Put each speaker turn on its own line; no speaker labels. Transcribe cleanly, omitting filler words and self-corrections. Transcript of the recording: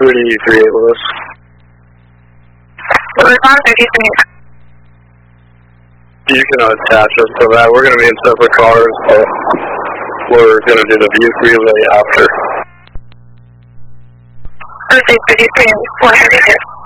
338 Lewis.
What response are you doing?
You can attach us to that. We're going to be in separate cars, but we're going to do the view relay after.
Okay, 33, 132.